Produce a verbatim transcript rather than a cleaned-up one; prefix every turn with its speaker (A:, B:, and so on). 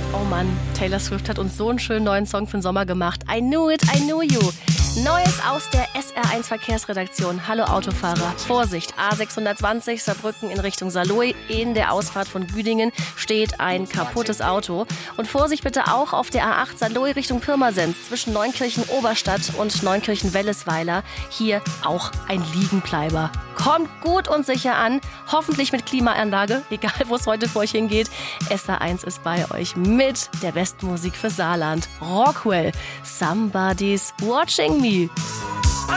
A: Oh Mann, Taylor Swift hat uns so einen schönen neuen Song für den Sommer gemacht. I knew it, I knew you. Neues aus der S R eins Verkehrsredaktion. Hallo Autofahrer. Vorsicht, A sechshundertzwanzig Saarbrücken in Richtung Saarlouis. In der Ausfahrt von Güdingen steht ein kaputtes Auto. Und Vorsicht bitte auch auf der A acht Saarlouis Richtung Pirmasens zwischen Neunkirchen-Oberstadt und Neunkirchen-Wellesweiler. Hier auch ein Liegenbleiber. Kommt gut und sicher an, hoffentlich mit Klimaanlage, egal wo es heute vor euch hingeht. S R eins ist bei euch mit der besten Musik für Saarland. Rockwell, Somebody's Watching Me.